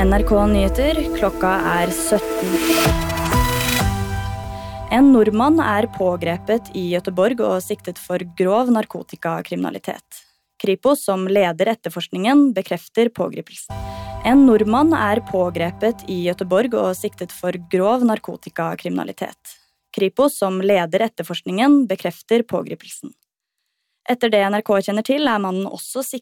NRK Nyheter, klokka 17. En nordmann pågrepet i Göteborg og siktet for grov narkotikakriminalitet. Kripos, som leder etterforskningen, bekrefter pågripelsen. En nordmann pågrepet i Göteborg og siktet for grov narkotikakriminalitet. Kripos, som leder etterforskningen, bekrefter pågripelsen. Etter det NRK kjenner til, mannen også siktet